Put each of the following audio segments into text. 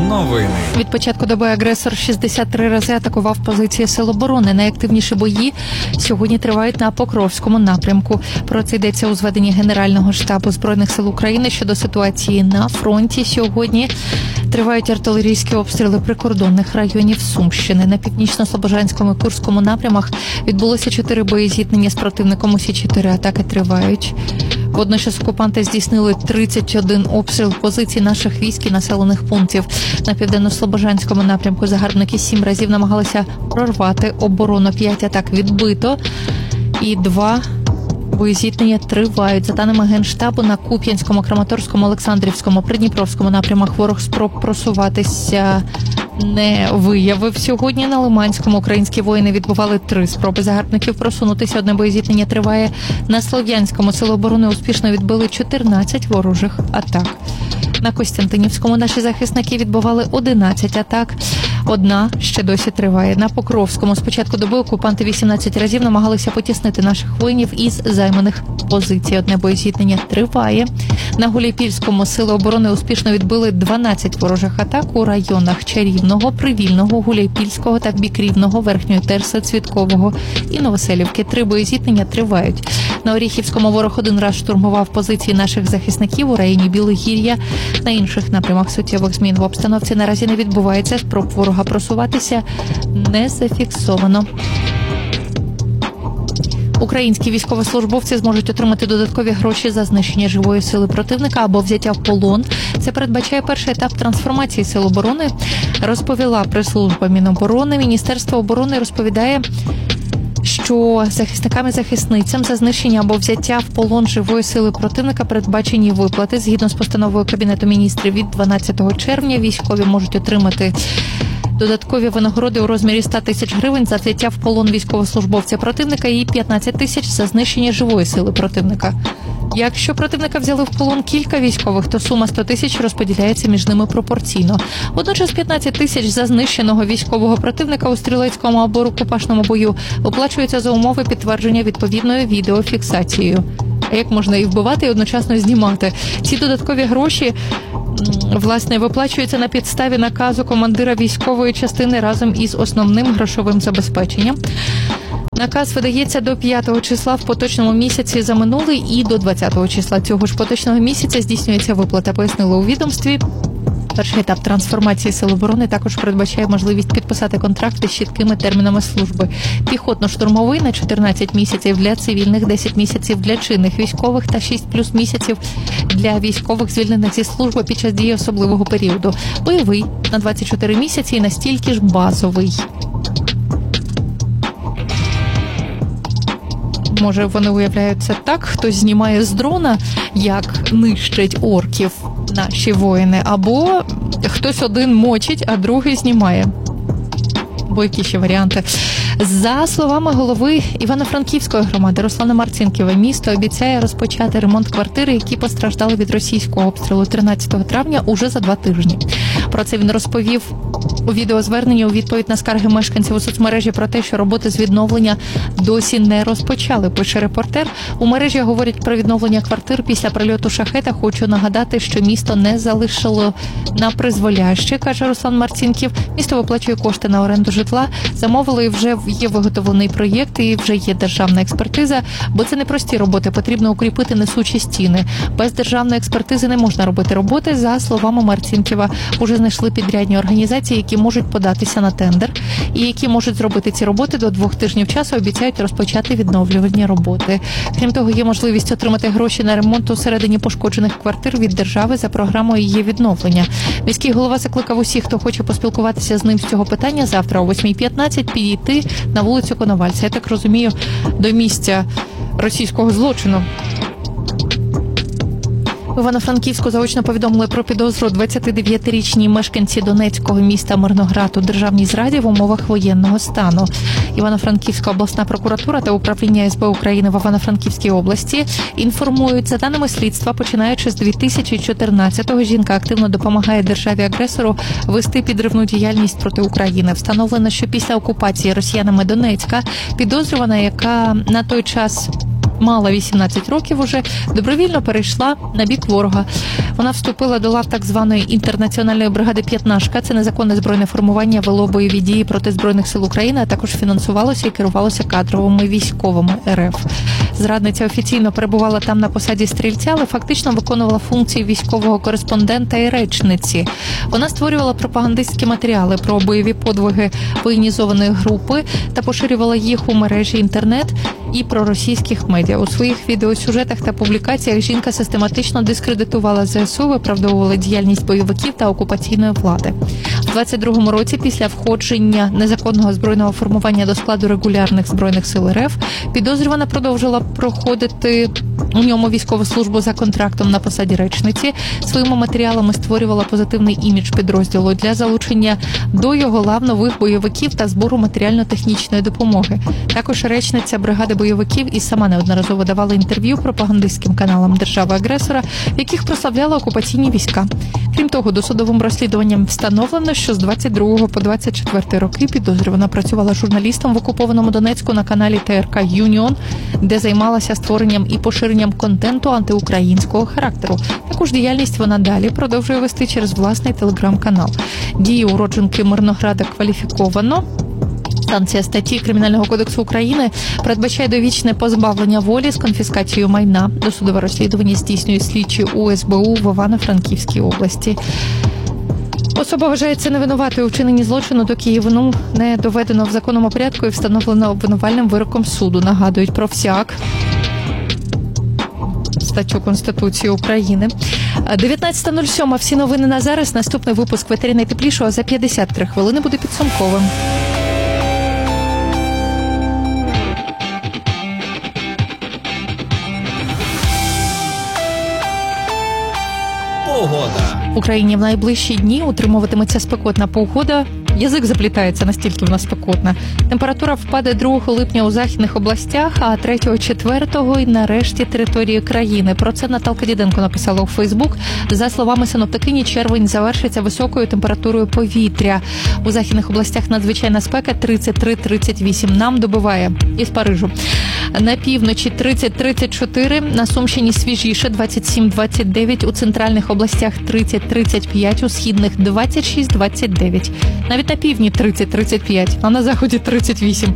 Новини. Від початку доби агресор 63 рази атакував позиції Сил оборони. Найактивніші бої сьогодні тривають на Покровському напрямку. Про це йдеться у зведенні Генерального штабу Збройних сил України щодо ситуації на фронті. Сьогодні тривають артилерійські обстріли прикордонних районів Сумщини. На Північно-Слобожанському і Курському напрямах відбулося 4 боєзіткнення з противником. Усі 4 атаки тривають. Водночас окупанти здійснили 31 обстріл позицій наших військ і населених пунктів. На Південно-Слобожанському напрямку загарбники 7 разів намагалися прорвати оборону. 5 атак відбито і 2 боєзіткнення тривають. За даними Генштабу, на Куп'янському, Краматорському, Олександрівському, Придніпровському напрямах ворог спроб просуватися не виявив. Сьогодні на Лиманському українські воїни відбували 3 спроби загарбників просунутися. Одне боєзіткнення триває. На Слов'янському сили оборони успішно відбили 14 ворожих атак. На Костянтинівському наші захисники відбували 11 атак. Одна ще досі триває. На Покровському з початку доби окупанти 18 разів намагалися потіснити наших воїнів із займаних позицій. Одне боєзіткнення триває. На Гуляйпільському сили оборони успішно відбили 12 ворожих атак у районах Чарівного, Привільного, Гуляйпільського та в бік Рівного, Верхньої Терси, Цвіткового і Новоселівки. 3 боєзіткнення тривають. На Оріхівському ворог 1 раз штурмував позиції наших захисників у районі Білогір'я. На інших напрямах суттєвих змін в обстановці наразі не відбувається. Спроб ворога просуватися не зафіксовано. Українські військовослужбовці зможуть отримати додаткові гроші за знищення живої сили противника або взяття в полон. Це передбачає перший етап трансформації Сил оборони, розповіла прес-служба Міноборони. Міністерство оборони розповідає, що захисникам і захисницям за знищення або взяття в полон живої сили противника передбачені виплати. Згідно з постановою Кабінету міністрів від 12 червня військові можуть отримати додаткові винагороди у розмірі 100 тисяч гривень за взяття в полон військовослужбовця противника і 15 тисяч за знищення живої сили противника. Якщо противника взяли в полон кілька військових, то сума 100 тисяч розподіляється між ними пропорційно. Водночас 15 тисяч за знищеного військового противника у стрілецькому або рукопашному бою оплачується за умови підтвердження відповідною відеофіксацією. А як можна і вбивати, і одночасно знімати? Ці додаткові гроші власне, виплачується на підставі наказу командира військової частини разом із основним грошовим забезпеченням. Наказ видається до 5 числа в поточному місяці за минулий і до 20 числа цього ж поточного місяця здійснюється виплата, пояснили у відомстві. Перший етап трансформації Сил оборони також передбачає можливість підписати контракти з чіткими термінами служби. Піхотно-штурмовий на 14 місяців для цивільних, 10 місяців для чинних військових та 6+ місяців для військових, звільнених зі служби під час дії особливого періоду. Бойовий на 24 місяці і настільки ж базовий. Може, вони уявляють це так, хтось знімає з дрона, як нищать орків наші воїни, або хтось один мочить, а другий знімає. Бо які ще варіанти. За словами голови Івано-Франківської громади Руслана Марцінківа, місто обіцяє розпочати ремонт квартири, які постраждали від російського обстрілу 13 травня уже за 2 тижні. Про це він розповів у відеозверненні у відповідь на скарги мешканців у соцмережі про те, що роботи з відновлення досі не розпочали, пише репортер. У мережі говорять про відновлення квартир після прильоту шахеда. Хочу нагадати, що місто не залишило на призволяще, каже Руслан Марцінків. Місто виплачує кошти на оренду житла. Замовили і вже є виготовлений проєкт і вже є державна експертиза, бо це не прості роботи, потрібно укріпити несучі стіни. Без державної експертизи не можна робити роботи. За словами Марцінківа, уже знайшли підрядні організації, які можуть податися на тендер і які можуть зробити ці роботи до 2 тижнів часу, обіцяють розпочати відновлювальні роботи. Крім того, є можливість отримати гроші на ремонт усередині пошкоджених квартир від держави за програмою її відновлення. Міський голова закликав усіх, хто хоче поспілкуватися з ним з цього питання, завтра о 8:15 підійти на вулицю Коновальця. Я так розумію, до місця російського злочину. В Івано-Франківську заочно повідомили про підозру 29-річній мешканці донецького міста Мирноград у державній зраді в умовах воєнного стану. Івано-Франківська обласна прокуратура та управління СБ України в Івано-Франківській області інформують, за даними слідства, починаючи з 2014-го, жінка активно допомагає державі-агресору вести підривну діяльність проти України. Встановлено, що після окупації росіянами Донецька підозрювана, яка на той час мала 18 років уже, добровільно перейшла на бік ворога. Вона вступила до лав так званої інтернаціональної бригади «П'ятнашка». Це незаконне збройне формування, вело бойові дії проти Збройних сил України, а також фінансувалося і керувалося кадровими військовими РФ. Зрадниця офіційно перебувала там на посаді стрільця, але фактично виконувала функції військового кореспондента і речниці. Вона створювала пропагандистські матеріали про бойові подвиги воєнізованої групи та поширювала їх у мережі інтернет і проросійських медіа. У своїх відеосюжетах та публікаціях жінка систематично дискредитувала ЗСУ, виправдовувала діяльність бойовиків та окупаційної влади. У 22-му році, після входження незаконного збройного формування до складу регулярних збройних сил РФ, підозрювана продовжила проходити у ньому військову службу за контрактом на посаді речниці. Своїми матеріалами створювала позитивний імідж підрозділу для залучення до його лав нових бойовиків та збору матеріально-технічної допомоги. Також речниця бригади бойовиків і сама неодноразово давала інтерв'ю пропагандистським каналам держави-агресора, в яких прославляла окупаційні війська. Крім того, досудовим розслідуванням встановлено, що з 22 по 24 роки підозрювана працювала журналістом в окупованому Донецьку на каналі ТРК «Юніон», де займалася створенням і поширенням контенту антиукраїнського характеру. Також діяльність вона далі продовжує вести через власний телеграм-канал. Дії уродженки Мирнограда кваліфіковано. Санкція статті Кримінального кодексу України передбачає довічне позбавлення волі з конфіскацією майна. Досудове розслідування здійснює слідчі УСБУ в Івано-Франківській області. Особа вважається невинуватою у вчиненні злочину, доки її вину не доведено в законному порядку і встановлено обвинувальним вироком суду. Нагадують про всяк статтю Конституції України. 19:07. Всі новини на зараз. Наступний випуск «Ветері найтеплішого» за 53 хвилини буде підсумковим. Погода. В Україні в найближчі дні утримуватиметься спекотна погода. Язик заплітається, настільки вона спекотна. Температура впаде 2 липня у західних областях, а 3-4 і на решті території країни. Про це Наталка Діденко написала у Фейсбук. За словами синоптикині, червень завершиться високою температурою повітря. У західних областях надзвичайна спека 33-38. Нам добиває із Парижу. На півночі 30-34, на Сумщині свіжіше 27-29, у центральних областях 30-35, у східних 26-29. Навіть на півдні 30-35, а на заході 38.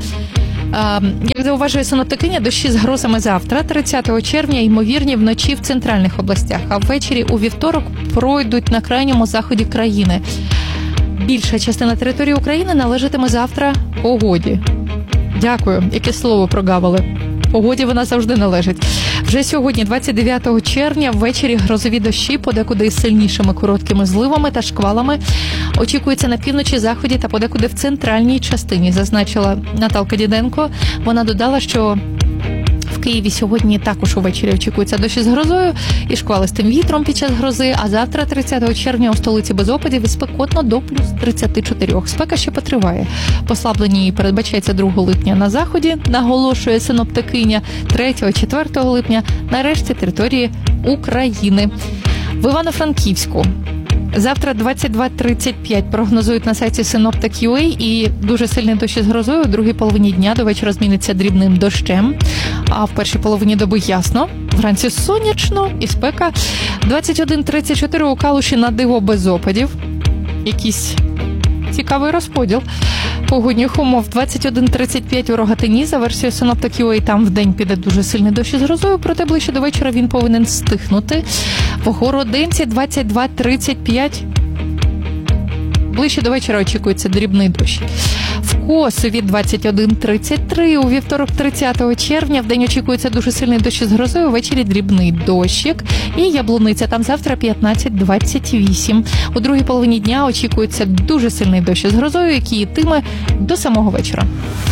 Як зауважує синоптикиня, дощі з грозами завтра, 30 червня, ймовірні вночі в центральних областях, а ввечері у вівторок пройдуть на крайньому заході країни. Більша частина території України належатиме завтра погоді. Дякую, яке слово прогавили. Погоді вона завжди належить. Вже сьогодні, 29 червня, ввечері грозові дощі, подекуди із сильнішими короткими зливами та шквалами. Очікується на півночі, заході та подекуди в центральній частині, зазначила Наталка Діденко. Вона додала, що в Києві сьогодні також увечері очікується дощі з грозою і шквалистим вітром під час грози, а завтра, 30 червня, у столиці без опадів і спекотно до плюс 34. Спека ще потриває. Послаблення її передбачається 2 липня на заході, наголошує синоптикиня, 3-4 липня на решті території України. В Івано-Франківську завтра 22:35 прогнозують на сайті Synoptic.ua, і дуже сильний дощ з грозою у другій половині дня до вечора зміниться дрібним дощем, а в першій половині доби ясно, вранці сонячно і спека. 21:34 у Калуші на диво без опадів. Якийсь цікавий розподіл погодних умов. 21:35 у Рогатині, за версією Synoptic.ua, там вдень піде дуже сильний дощ із грозою, проте ближче до вечора він повинен стихнути. В Городинці 22:35. Ближче до вечора очікується дрібний дощ. В Косові 21:33, у вівторок 30 червня, вдень очікується дуже сильний дощ з грозою, ввечері дрібний дощик. І Яблуниця, там завтра 15:28. У другій половині дня очікується дуже сильний дощ з грозою, який йтиме до самого вечора.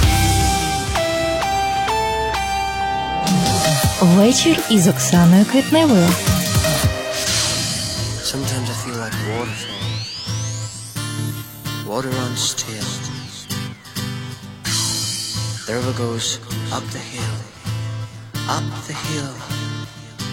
Вечір із Оксаною Квітневою. Sometimes I feel like waterfall. Water runs still. The river goes up the hill,